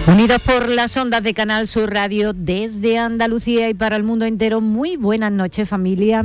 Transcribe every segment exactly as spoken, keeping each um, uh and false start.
Unidos por las ondas de Canal Sur Radio desde Andalucía y para el mundo entero, muy buenas noches, familia.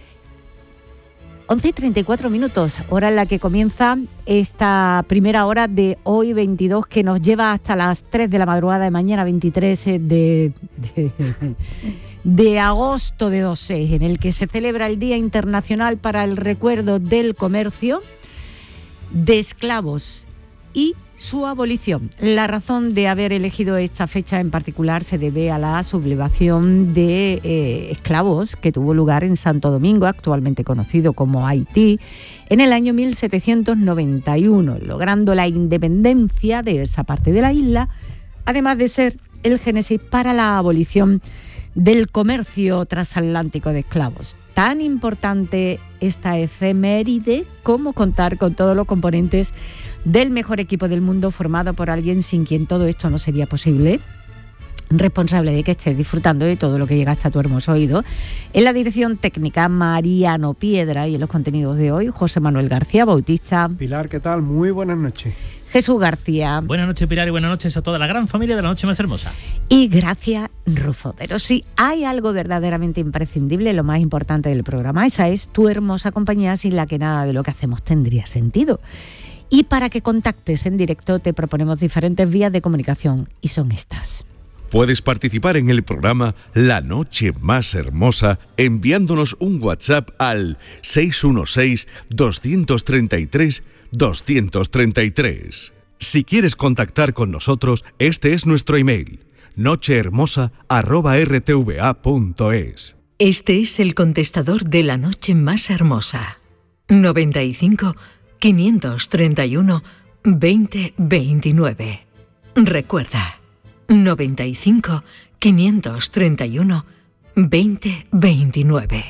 once y treinta y cuatro minutos, hora en la que comienza esta primera hora de hoy veintidós, que nos lleva hasta las tres de la madrugada de mañana veintitrés de, de, de agosto de dos mil seis, en el que se celebra el Día Internacional para el Recuerdo del Comercio de Esclavos y su abolición. La razón de haber elegido esta fecha en particular se debe a la sublevación de eh, esclavos que tuvo lugar en Santo Domingo, actualmente conocido como Haití, en el año mil setecientos noventa y uno, logrando la independencia de esa parte de la isla, además de ser el génesis para la abolición del comercio transatlántico de esclavos. Tan importante esta efeméride como contar con todos los componentes del mejor equipo del mundo, formado por alguien sin quien todo esto no sería posible, responsable de que estés disfrutando de todo lo que llega hasta tu hermoso oído. En la dirección técnica, Mariano Piedra, y en los contenidos de hoy, José Manuel García Bautista. Pilar, ¿qué tal? Muy buenas noches. Jesús García. Buenas noches, Pilar, y buenas noches a toda la gran familia de La Noche Más Hermosa. Y gracias, Rufo. Pero si hay algo verdaderamente imprescindible, lo más importante del programa, esa es tu hermosa compañía, sin la que nada de lo que hacemos tendría sentido. Y para que contactes en directo te proponemos diferentes vías de comunicación, y son estas. Puedes participar en el programa La Noche Más Hermosa enviándonos un WhatsApp al seis uno seis, dos tres tres, dos tres tres. Si quieres contactar con nosotros, este es nuestro email: nochehermosa arroba r t v a punto es. Este es el contestador de La Noche Más Hermosa. noventa y cinco, quinientos treinta y uno, veinte veintinueve. Recuerda, noventa y cinco, quinientos treinta y uno, veinte veintinueve.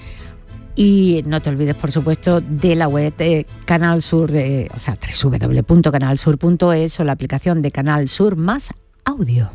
Y no te olvides, por supuesto, de la web de Canal Sur, eh, o sea, doble u doble u doble u punto canal sur punto es o la aplicación de Canal Sur más audio.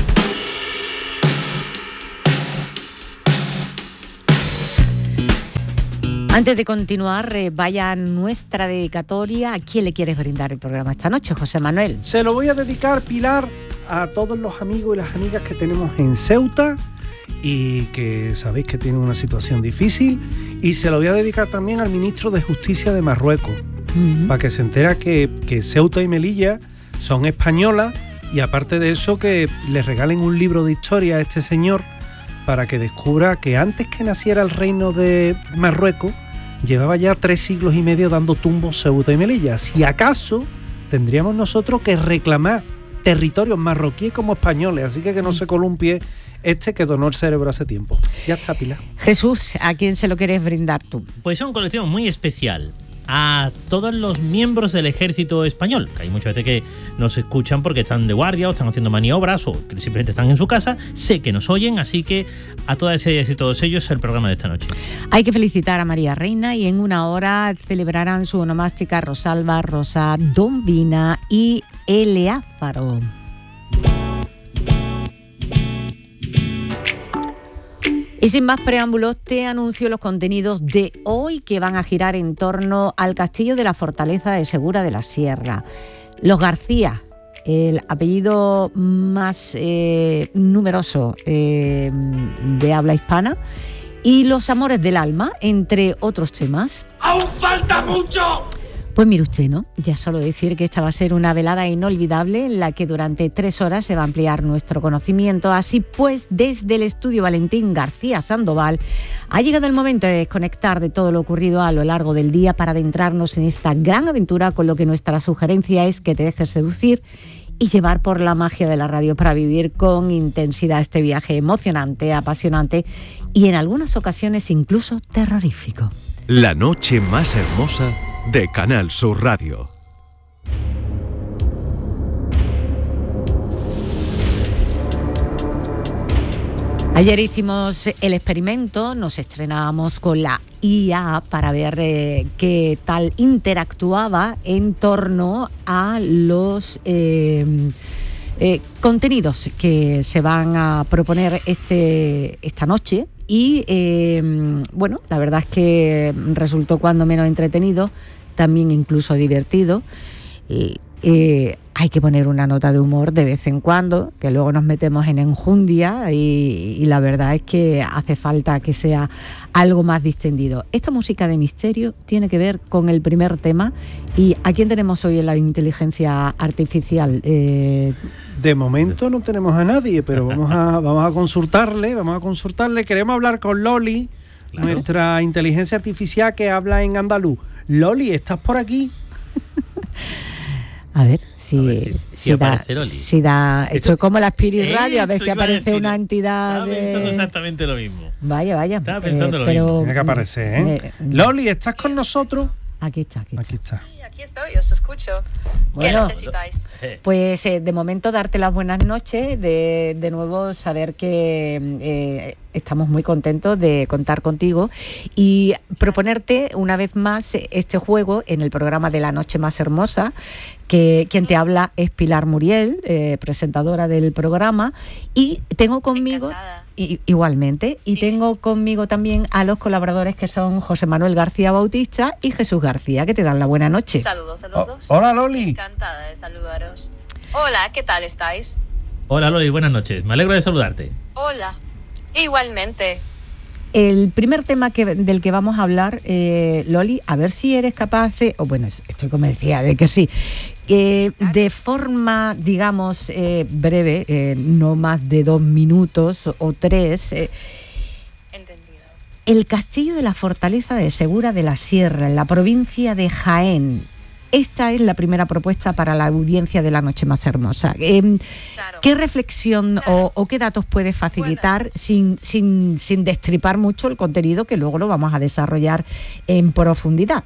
Antes de continuar, eh, vaya nuestra dedicatoria. ¿A quién le quieres brindar el programa esta noche, José Manuel? Se lo voy a dedicar, Pilar, a todos los amigos y las amigas que tenemos en Ceuta y que sabéis que tienen una situación difícil, y se lo voy a dedicar también al ministro de Justicia de Marruecos, uh-huh. para que se entera que, que Ceuta y Melilla son españolas, y aparte de eso que le regalen un libro de historia a este señor para que descubra que antes que naciera el reino de Marruecos llevaba ya tres siglos y medio dando tumbos Ceuta y Melilla. Si acaso tendríamos nosotros que reclamar territorios marroquíes como españoles, así que que no se columpie este que donó el cerebro hace tiempo. Ya está, Pilar. Jesús, ¿a quién se lo quieres brindar tú? Pues es un colectivo muy especial. A todos los miembros del ejército español, que hay muchas veces que nos escuchan porque están de guardia o están haciendo maniobras o que simplemente están en su casa. Sé que nos oyen, así que a todas ellas y todos ellos el programa de esta noche. Hay que felicitar a María Reina, y en una hora celebrarán su onomástica Rosalba, Rosa, Don Vina y Eleázaro. Y sin más preámbulos, te anuncio los contenidos de hoy, que van a girar en torno al castillo de la fortaleza de Segura de la Sierra. Los García, el apellido más eh, numeroso eh, de habla hispana, y los amores del alma, entre otros temas. ¡Aún falta mucho! Pues mire usted, ¿no? Ya solo decir que esta va a ser una velada inolvidable en la que durante tres horas se va a ampliar nuestro conocimiento. Así pues, desde el estudio Valentín García Sandoval, ha llegado el momento de desconectar de todo lo ocurrido a lo largo del día para adentrarnos en esta gran aventura, con lo que nuestra sugerencia es que te dejes seducir y llevar por la magia de la radio para vivir con intensidad este viaje emocionante, apasionante y en algunas ocasiones incluso terrorífico. La Noche Más Hermosa de Canal Sur Radio. Ayer hicimos el experimento, nos estrenábamos con la I A para ver eh, qué tal interactuaba en torno a los eh, eh, contenidos que se van a proponer este, esta noche. Y eh, bueno, la verdad es que resultó cuando menos entretenido, también incluso divertido. Eh, eh, hay que poner una nota de humor de vez en cuando, que luego nos metemos en enjundia y, y la verdad es que hace falta que sea algo más distendido. Esta música de misterio tiene que ver con el primer tema. ¿Y a quién tenemos hoy en la inteligencia artificial? Eh, De momento no tenemos a nadie, pero vamos a, vamos a consultarle, vamos a consultarle. Queremos hablar con Loli, claro, nuestra inteligencia artificial que habla en andaluz. Loli, ¿estás por aquí? A ver si, a ver si, si, si aparece da, Loli. Si da, esto, esto es como la Spirit Radio, a ver si aparece decir, una entidad. Estaba de... pensando exactamente lo mismo. Vaya, vaya. Estaba pensando eh, lo pero, mismo. Tiene que aparecer, ¿eh? Me, Loli, ¿estás con nosotros? Aquí está, aquí está. Aquí está. Sí, aquí estoy, os escucho. Bueno, ¿Qué necesitáis? Pues eh, de momento darte las buenas noches, de, de nuevo saber que eh, estamos muy contentos de contar contigo y proponerte una vez más este juego en el programa de La Noche Más Hermosa, que quien te habla es Pilar Muriel, eh, presentadora del programa, y tengo conmigo... I, igualmente, y sí, tengo conmigo también a los colaboradores que son José Manuel García Bautista y Jesús García, que te dan la buena noche. Saludos a los oh, dos. Hola, Loli. Encantada de saludaros. Hola, ¿qué tal estáis? Hola, Loli, buenas noches. Me alegro de saludarte. Hola, igualmente. El primer tema que, del que vamos a hablar, eh, Loli, a ver si eres capaz de, o bueno, estoy convencida de que sí, eh, de forma, digamos, eh, breve, eh, no más de dos minutos o, o tres, eh, Entendido. El castillo de la Fortaleza de Segura de la Sierra, en la provincia de Jaén. Esta es la primera propuesta para la audiencia de La Noche Más Hermosa. Eh, claro. ¿Qué reflexión claro. o, o qué datos puedes facilitar bueno. sin, sin, sin destripar mucho el contenido, que luego lo vamos a desarrollar en profundidad?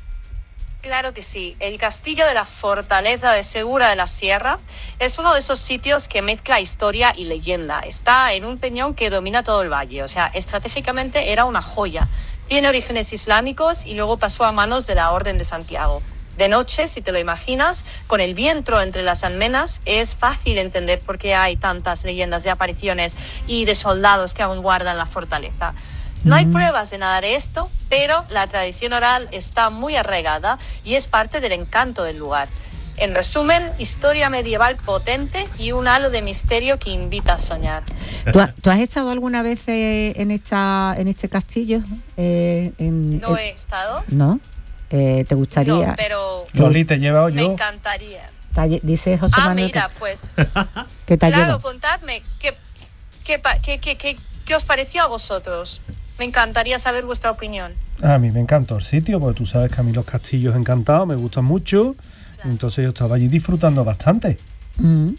Claro que sí. El castillo de la Fortaleza de Segura de la Sierra es uno de esos sitios que mezcla historia y leyenda. Está en un peñón que domina todo el valle. O sea, estratégicamente era una joya. Tiene orígenes islámicos y luego pasó a manos de la Orden de Santiago. De noche, si te lo imaginas, con el viento entre las almenas, es fácil entender por qué hay tantas leyendas de apariciones y de soldados que aún guardan la fortaleza. No hay pruebas de nada de esto, pero la tradición oral está muy arraigada y es parte del encanto del lugar. En resumen, historia medieval potente y un halo de misterio que invita a soñar. ¿Tú, ha, ¿tú has estado alguna vez eh, en, esta, en este castillo? Eh, en, no eh, he estado. ¿No? Eh, ¿Te gustaría? No, pero Loli, te he llevado yo. Me encantaría. Dice José ah, Manuel. Mira, que, pues. ¿Qué te Claro, lleva? contadme qué, qué, qué, qué, qué, qué os pareció a vosotros. Me encantaría saber vuestra opinión. A mí me encantó el sitio, porque tú sabes que a mí los castillos encantados me gustan mucho. Claro. Entonces yo estaba allí disfrutando bastante. Mm.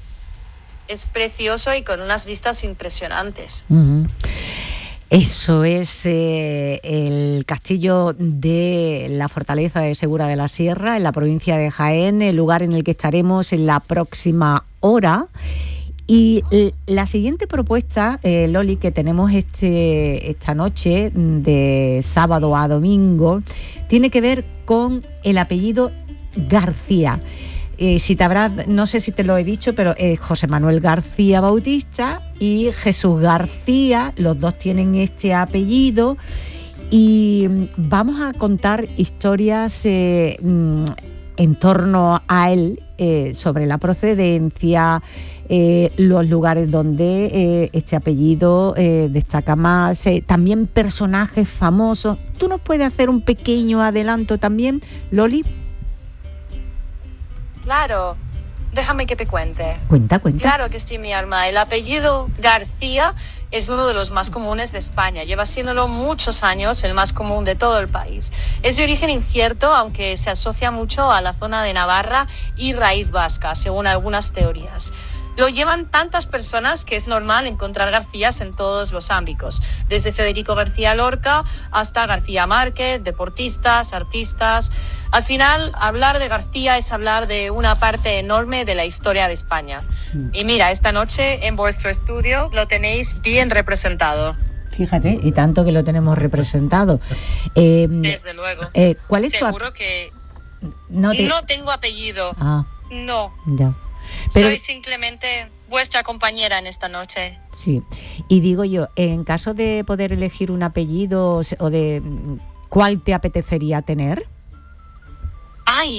Es precioso y con unas vistas impresionantes. Mm. Eso es eh, el castillo de la Fortaleza de Segura de la Sierra, en la provincia de Jaén, el lugar en el que estaremos en la próxima hora. Y la siguiente propuesta, eh, Loli, que tenemos este, esta noche, de sábado a domingo, tiene que ver con el apellido García. Eh, si te habrá, no sé si te lo he dicho, pero es José Manuel García Bautista y Jesús García, los dos tienen este apellido, y vamos a contar historias eh, en torno a él, eh, sobre la procedencia, eh, los lugares donde eh, este apellido eh, destaca más, eh, también personajes famosos. ¿Tú nos puedes hacer un pequeño adelanto también, Loli? Claro, déjame que te cuente. Cuenta, cuenta. Claro que sí, mi alma. El apellido García es uno de los más comunes de España. Lleva siéndolo muchos años, el más común de todo el país. Es de origen incierto, aunque se asocia mucho a la zona de Navarra y raíz vasca, según algunas teorías. Lo llevan tantas personas que es normal encontrar Garcías en todos los ámbitos, desde Federico García Lorca hasta García Márquez, deportistas, artistas. Al final, hablar de García es hablar de una parte enorme de la historia de España. Y mira, esta noche en vuestro estudio lo tenéis bien representado. Fíjate, y tanto que lo tenemos representado. Eh, Desde luego. Eh, ¿Cuál es Seguro tu... que no, te... no tengo apellido. Ah. No. Ya. Pero, soy simplemente vuestra compañera en esta noche. Sí, y digo yo, en caso de poder elegir un apellido o de cuál te apetecería tener. Ay,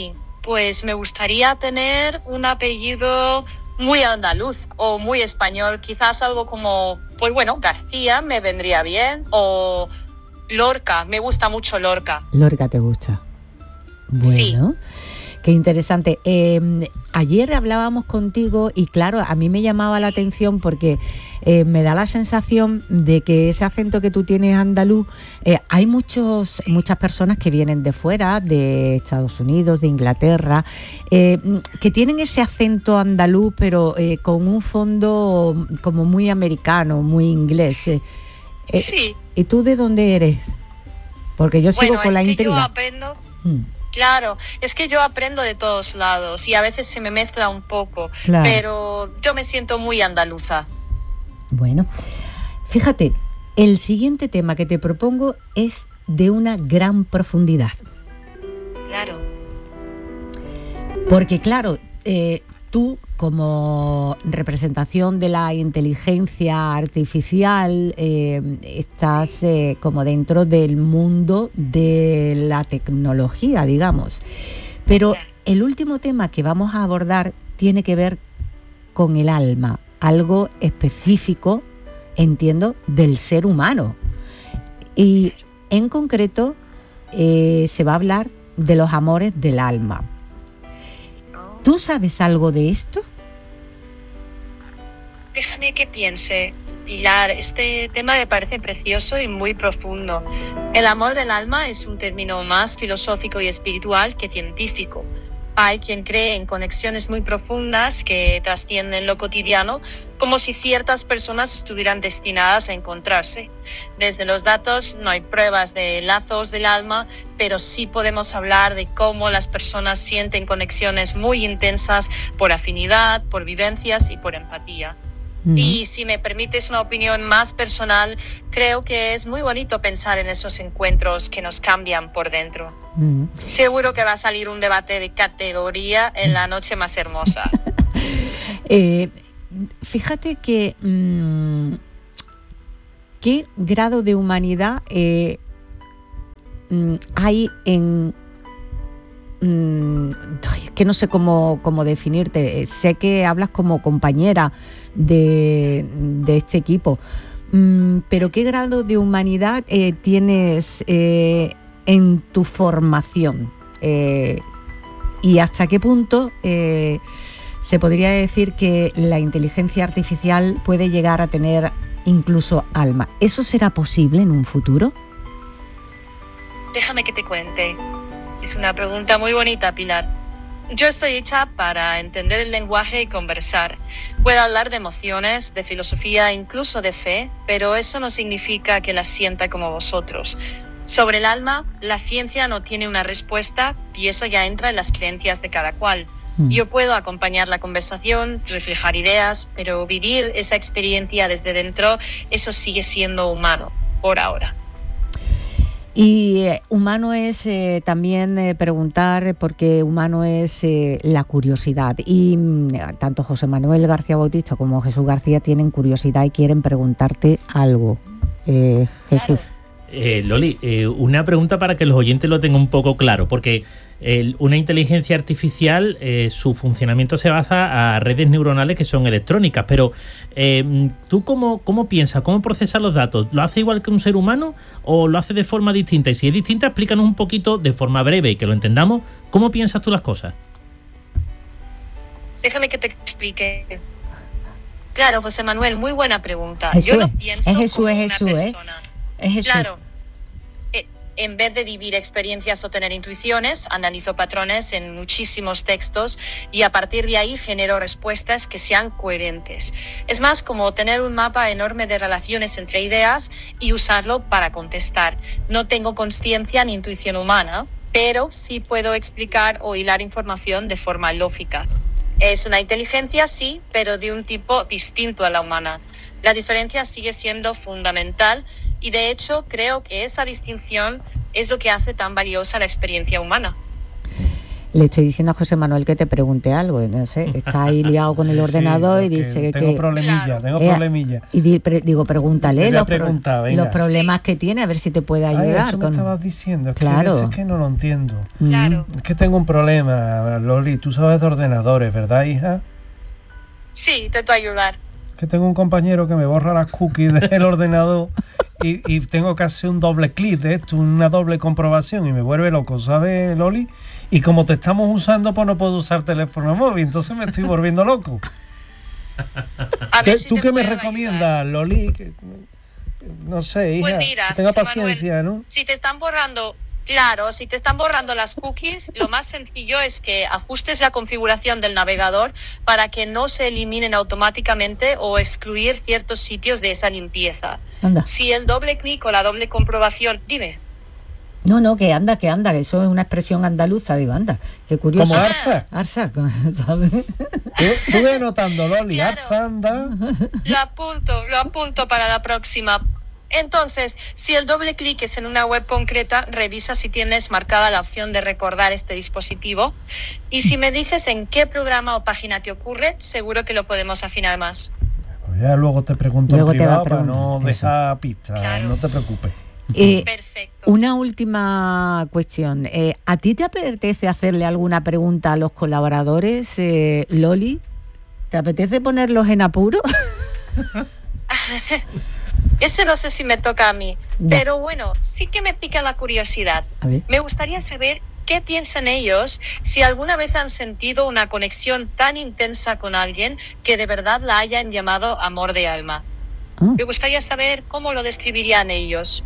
pues me gustaría tener un apellido muy andaluz o muy español, quizás algo como, pues bueno, García me vendría bien, o Lorca, me gusta mucho Lorca. Lorca te gusta. Bueno, sí. Qué interesante. Eh, ayer hablábamos contigo y claro, a mí me llamaba la atención porque eh, me da la sensación de que ese acento que tú tienes andaluz, eh, hay muchos, muchas personas que vienen de fuera, de Estados Unidos, de Inglaterra, eh, que tienen ese acento andaluz pero eh, con un fondo como muy americano, muy inglés. Eh, sí. ¿Y tú de dónde eres? Porque yo sigo bueno, con la es que intriga. Yo aprendo... Hmm. Claro, es que yo aprendo de todos lados y a veces se me mezcla un poco, claro. Pero yo me siento muy andaluza. Bueno, fíjate, el siguiente tema que te propongo es de una gran profundidad. Claro. Porque claro, eh, tú como representación de la inteligencia artificial eh, estás eh, como dentro del mundo de la tecnología, digamos. Pero el último tema que vamos a abordar tiene que ver con el alma, algo específico, entiendo, del ser humano. Y en concreto eh, se va a hablar de los amores del alma. ¿Tú sabes algo de esto? Déjame que piense, Pilar. Este tema me parece precioso y muy profundo. El amor del alma es un término más filosófico y espiritual que científico. Hay quien cree en conexiones muy profundas que trascienden lo cotidiano, como si ciertas personas estuvieran destinadas a encontrarse. Desde los datos no hay pruebas de lazos del alma, pero sí podemos hablar de cómo las personas sienten conexiones muy intensas por afinidad, por vivencias y por empatía. Mm. Y si me permites una opinión más personal, creo que es muy bonito pensar en esos encuentros que nos cambian por dentro. Mm. Seguro que va a salir un debate de categoría en la noche más hermosa. eh, fíjate que mmm, qué grado de humanidad eh, mmm, hay en... que no sé cómo, cómo definirte. Sé que hablas como compañera de, de este equipo, mm, pero ¿qué grado de humanidad eh, tienes eh, en tu formación? Eh, ¿Y hasta qué punto eh, se podría decir que la inteligencia artificial puede llegar a tener incluso alma? ¿Eso será posible en un futuro? Déjame que te cuente. Es una pregunta muy bonita, Pilar. Yo estoy hecha para entender el lenguaje y conversar. Puedo hablar de emociones, de filosofía, incluso de fe, pero eso no significa que las sienta como vosotros. Sobre el alma, la ciencia no tiene una respuesta y eso ya entra en las creencias de cada cual. Mm. Yo puedo acompañar la conversación, reflejar ideas, pero vivir esa experiencia desde dentro, eso sigue siendo humano, por ahora. Y eh, humano es eh, también eh, preguntar, porque humano es eh, la curiosidad. Y mm, tanto José Manuel García Bautista como Jesús García tienen curiosidad y quieren preguntarte algo. Eh, Jesús. Eh, Loli, eh, una pregunta para que los oyentes lo tengan un poco claro, porque eh, una inteligencia artificial, eh, su funcionamiento se basa a redes neuronales que son electrónicas, pero eh, ¿tú cómo, cómo piensas, cómo procesas los datos? ¿Lo hace igual que un ser humano o lo hace de forma distinta? Y si es distinta, explícanos un poquito de forma breve y que lo entendamos, ¿cómo piensas tú las cosas? Déjame que te explique. Claro, José Manuel, muy buena pregunta. Jesús, Yo lo pienso es Jesús, como es una Jesús, persona. ¿eh? Es Jesús. Claro. En vez de vivir experiencias o tener intuiciones, analizo patrones en muchísimos textos y a partir de ahí genero respuestas que sean coherentes. Es más como tener un mapa enorme de relaciones entre ideas y usarlo para contestar. No tengo consciencia ni intuición humana, pero sí puedo explicar o hilar información de forma lógica. Es una inteligencia, sí, pero de un tipo distinto a la humana. La diferencia sigue siendo fundamental y de hecho creo que esa distinción es lo que hace tan valiosa la experiencia humana. Le estoy diciendo a José Manuel que te pregunte algo, no sé, está ahí liado con el ordenador sí, y dice que... Tengo problemilla, Claro. tengo eh, problemilla. Y di, pre, digo, pregúntale los, preguntar, pro, venga. los problemas sí. que tiene, a ver si te puede ayudar. Ay, eso con... me estabas diciendo, es claro. que a veces que no lo entiendo. Claro. Es que tengo un problema, Loli, tú sabes de ordenadores, ¿verdad, hija? Sí, intento ayudar. Que tengo un compañero que me borra las cookies del ordenador y, y tengo que hacer un doble clic de esto, una doble comprobación y me vuelve loco, ¿sabes, Loli? Y como te estamos usando, pues no puedo usar teléfono móvil, entonces me estoy volviendo loco. A ver ¿Qué, si ¿Tú te qué me puedo recomiendas, ayudar. Loli? Que- no sé, hija, Pues mira, que tenga José paciencia, Manuel, ¿no? Si te están borrando, claro, si te están borrando las cookies, lo más sencillo es que ajustes la configuración del navegador para que no se eliminen automáticamente o excluir ciertos sitios de esa limpieza. Anda. Si el doble clic o la doble comprobación, dime. No, no, que anda, que anda, que eso es una expresión andaluza, digo, anda, qué curioso. Como Arsa. Arsa, ¿sabes? Estuve anotando, Loli, Claro. Arsa anda. Lo apunto, lo apunto para la próxima. Entonces, si el doble clic es en una web concreta, revisa si tienes marcada la opción de recordar este dispositivo. Y si me dices en qué programa o página te ocurre, seguro que lo podemos afinar más. Pues ya luego te pregunto Luego en te va a privado para preguntar, no eso. dejar pistas, Claro. no te preocupes. Eh, Perfecto. una última cuestión. Eh, ¿A ti te apetece hacerle alguna pregunta a los colaboradores, eh, Loli? ¿Te apetece ponerlos en apuro? Ese no sé si me toca a mí, Ya. pero bueno, sí que me pica la curiosidad. A ver. Me gustaría saber qué piensan ellos si alguna vez han sentido una conexión tan intensa con alguien que de verdad la hayan llamado amor de alma. Ah. Me gustaría saber cómo lo describirían ellos.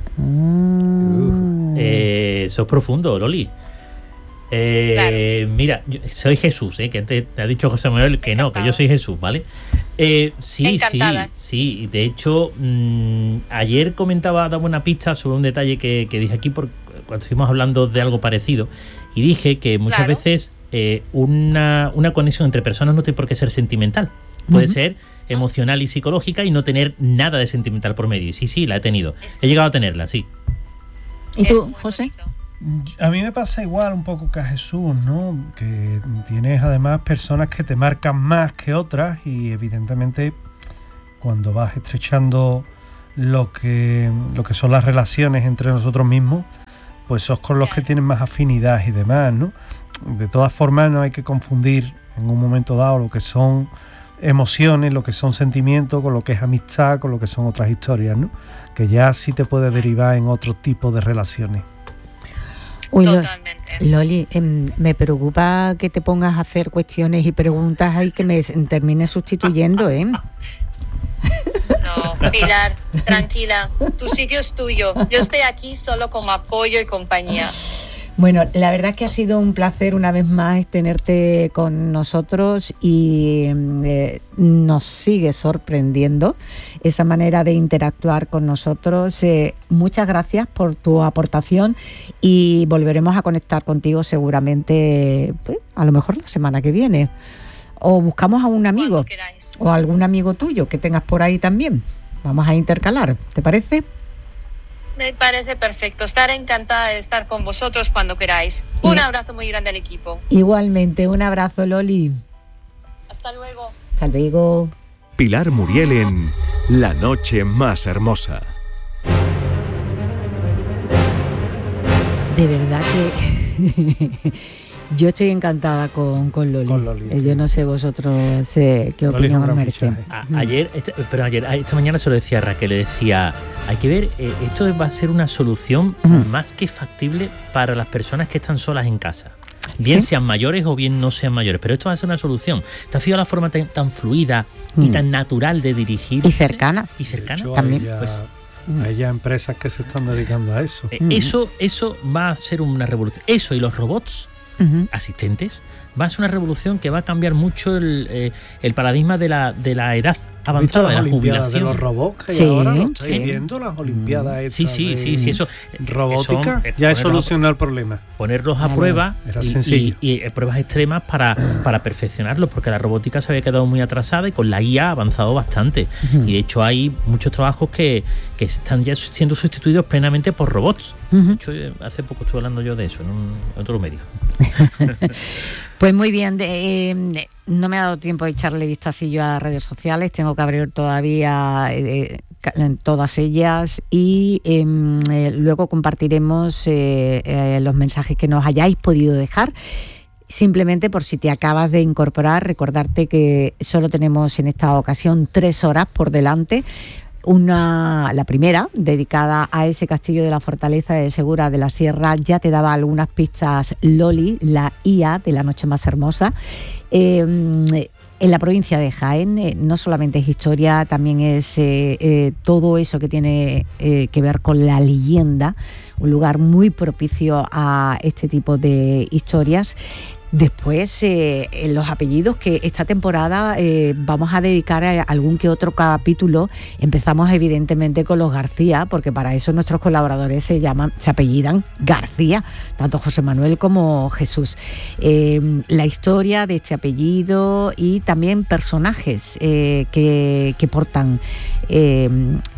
Mm. Eh, eso es profundo, Loli. Eh, Mira, yo soy Jesús, ¿eh? Que te, te ha dicho José Manuel que no, que yo soy Jesús, ¿vale? Eh, sí, Encantada. sí, sí. De hecho, mmm, ayer comentaba, daba una pista sobre un detalle que, que dije aquí por, cuando estuvimos hablando de algo parecido y dije que muchas Claro. veces eh, una, una conexión entre personas no tiene por qué ser sentimental. Puede Ujú. ser emocional y psicológica y no tener nada de sentimental por medio. Y sí, sí, la he tenido. He llegado a tenerla, sí. ¿Y Es tú, muy José? bonito. A mí me pasa igual un poco que a Jesús, ¿no? Que tienes además personas que te marcan más que otras y evidentemente cuando vas estrechando lo que, lo que son las relaciones entre nosotros mismos, pues sos con los que Claro. tienen más afinidad y demás, ¿no? De todas formas no hay que confundir en un momento dado lo que son emociones, lo que son sentimientos, con lo que es amistad, con lo que son otras historias, ¿no? Que ya sí te puede derivar en otro tipo de relaciones. Uy, Lo- Totalmente. Loli, em, me preocupa que te pongas a hacer cuestiones y preguntas ahí que me s- termines sustituyendo, ¿eh? No, Pilar, tranquila. Tu sitio es tuyo. Yo estoy aquí solo como apoyo y compañía. Bueno, la verdad es que ha sido un placer una vez más tenerte con nosotros y eh, nos sigue sorprendiendo esa manera de interactuar con nosotros. Eh, muchas gracias por tu aportación y volveremos a conectar contigo seguramente, pues, a lo mejor la semana que viene. O buscamos a un amigo Cuando queráis. o a algún amigo tuyo que tengas por ahí también. Vamos a intercalar, ¿te parece? Me parece perfecto. Estaré encantada de estar con vosotros cuando queráis. Un abrazo muy grande al equipo. Igualmente, un abrazo, Loli. Hasta luego. Hasta luego. Pilar Muriel en La Noche Más Hermosa. De verdad que yo estoy encantada con, con Loli. Con Loli, Eh, yo sí. no sé vosotros eh, qué Loli es un opinión os gran merece. fichaje. A- ayer, este, pero ayer, a- esta mañana se lo decía a Raquel, le decía, hay que ver, eh, esto va a ser una solución Ujú. más que factible para las personas que están solas en casa. Bien ¿Sí? sean mayores o bien no sean mayores, pero esto va a ser una solución. ¿Te has fijado la forma tan, tan fluida y Mm. tan natural de dirigir? Y cercana. Y cercana. De hecho, también. Hay ya, Pues- hay ya empresas que se están dedicando a eso. Eh, Mm. Eso, eso va a ser una revolución. Eso y los robots Ujú. asistentes va a ser una revolución que va a cambiar mucho el, eh, el paradigma de la, de la edad avanzada de la Olimpiadas jubilación. de los robots que hay Sí, ahora, ¿lo estáis sí. viendo? Las Olimpiadas Sí, estas sí, de sí, sí, eso. robótica, son, eh, ya he ponerlos a- solucionado el problema. Ponerlos a Vale. prueba Era y, sencillo. y- y, eh, pruebas extremas para, para perfeccionarlos, porque la robótica se había quedado muy atrasada y con la I A ha avanzado bastante. Ujú. Y de hecho hay muchos trabajos que, que están ya siendo sustituidos plenamente por robots. Ujú. De hecho, eh, hace poco estuve hablando yo de eso en, un, en otro medio. Pues muy bien, de- eh, no me ha dado tiempo de echarle vistacillo a redes sociales, tengo que abrir todavía eh, ca- en todas ellas y em, eh, luego compartiremos eh, eh, los mensajes que nos hayáis podido dejar. Simplemente por si te acabas de incorporar, recordarte que solo tenemos en esta ocasión tres horas por delante. Una, la primera, dedicada a ese castillo de la fortaleza de Segura de la Sierra, ya te daba algunas pistas Loli, la I A de La Noche Más Hermosa. Eh, en la provincia de Jaén eh, no solamente es historia, también es eh, eh, todo eso que tiene eh, que ver con la leyenda, un lugar muy propicio a este tipo de historias. Después, eh, en los apellidos que esta temporada eh, vamos a dedicar a algún que otro capítulo. Empezamos evidentemente con los García, porque para eso nuestros colaboradores se llaman, se apellidan García, tanto José Manuel como Jesús. Eh, la historia de este apellido y también personajes eh, que, que portan eh,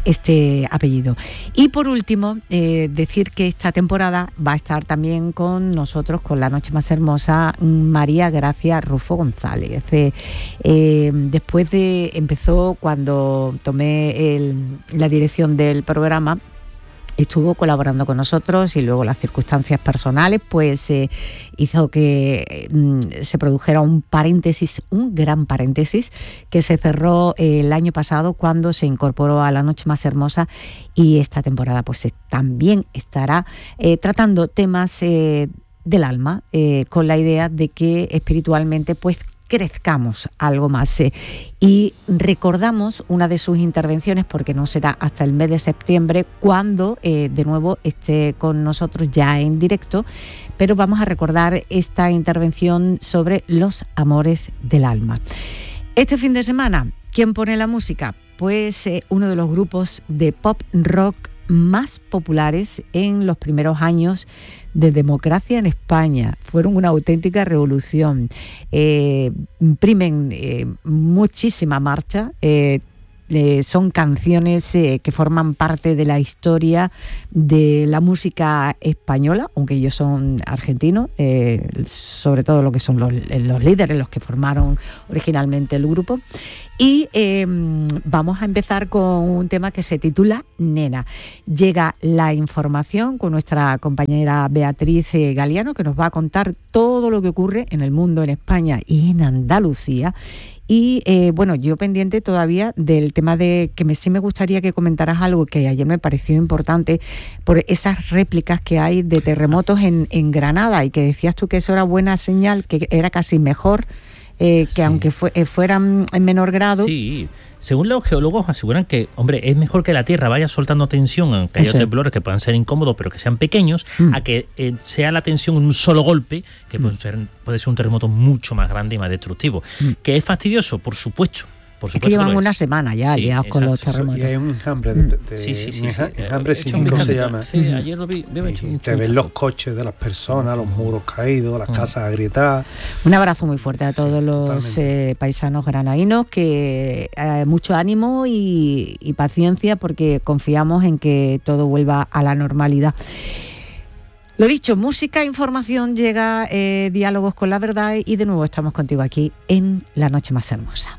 este apellido. Y por último, eh, decir que esta temporada va a estar también con nosotros, con La Noche Más Hermosa, María Gracia Rufo González. Eh, eh, después de, empezó cuando tomé el, la dirección del programa, estuvo colaborando con nosotros y luego las circunstancias personales pues eh, hizo que eh, se produjera un paréntesis, un gran paréntesis que se cerró eh, el año pasado cuando se incorporó a La Noche Más Hermosa, y esta temporada pues eh, también estará eh, tratando temas eh, del alma, eh, con la idea de que espiritualmente pues crezcamos algo más. Eh, y recordamos una de sus intervenciones, porque no será hasta el mes de septiembre cuando eh, de nuevo esté con nosotros ya en directo, pero vamos a recordar esta intervención sobre los amores del alma. Este fin de semana, ¿quién pone la música? Pues eh, uno de los grupos de pop rock más populares en los primeros años de democracia en España. Fueron una auténtica revolución. Eh, imprimen eh, muchísima marcha. Eh, Eh, son canciones eh, que forman parte de la historia de la música española, aunque ellos son argentinos, eh, sobre todo lo que son los, los líderes, los que formaron originalmente el grupo. Y eh, vamos a empezar con un tema que se titula Nena. Llega la información con nuestra compañera Beatriz eh, Galiano, que nos va a contar todo lo que ocurre en el mundo, en España y en Andalucía. Y eh, bueno, yo pendiente todavía del tema de que me, sí me gustaría que comentaras algo que ayer me pareció importante, por esas réplicas que hay de terremotos en, en Granada, y que decías tú que eso era buena señal, que era casi mejor eh, que sí, aunque fue, eh, fueran en menor grado. Sí, según los geólogos aseguran que, hombre, es mejor que la Tierra vaya soltando tensión, aunque haya temblores que puedan ser incómodos, pero que sean pequeños, mm. a que eh, sea la tensión en un solo golpe, que mm. puede, ser, puede ser un terremoto mucho más grande y más destructivo. Mm. ¿Que es fastidioso? Por supuesto. Por es que llevan una semana ya, sí, ya con los terremotos. Y hay un enjambre de, de, de sí, sí, sí, un enjambre sí, sísmico se llama. Sí, ayer lo vi. Y te ven los coches de las personas, los muros caídos, las casas agrietadas. Un abrazo muy fuerte a todos los eh, paisanos granadinos, que eh, mucho ánimo y, y paciencia, porque confiamos en que todo vuelva a la normalidad. Lo dicho, música, información, llega eh, Diálogos con la Verdad, y de nuevo estamos contigo aquí en La Noche Más Hermosa.